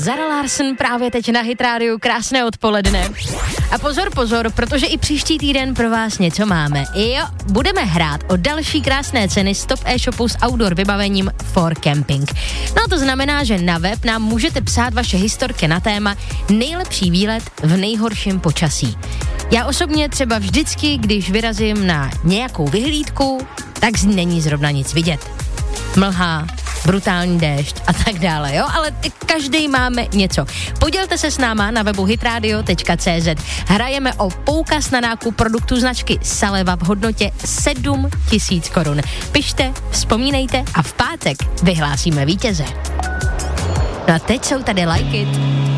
Zara Larsson právě teď na Hit Radio, krásné odpoledne. A pozor, protože i příští týden pro vás něco máme. Jo, budeme hrát o další krásné ceny z top e-shopu s outdoor vybavením for camping. No to znamená, že na web nám můžete psát vaše historky na téma nejlepší výlet v nejhorším počasí. Já osobně třeba vždycky, když vyrazím na nějakou vyhlídku, tak z ní není zrovna nic vidět. Mlha, brutální déšť a tak dále, jo? Ale každý máme něco. Podělte se s náma na webu hitradio.cz. Hrajeme o poukaz na nákup produktů značky Saleva v hodnotě 7 000 korun. Pište, vzpomínejte a v pátek vyhlásíme vítěze. No a teď jsou tady Like It.